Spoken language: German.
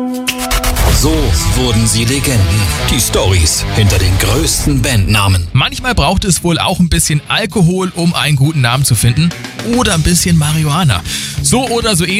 So wurden sie Legenden. Die Storys hinter den größten Bandnamen. Manchmal braucht es wohl auch ein bisschen Alkohol, um einen guten Namen zu finden. Oder ein bisschen Marihuana. So oder so ähnlich